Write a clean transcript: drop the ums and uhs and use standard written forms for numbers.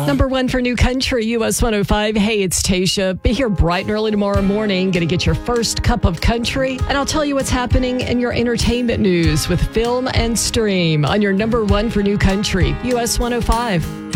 Number one for New Country, US 105. Hey, it's Tasha. Be here bright and early tomorrow morning. Going to get your first cup of country. And I'll tell you what's happening in your entertainment news with Film and Stream on your number one for New Country, US 105.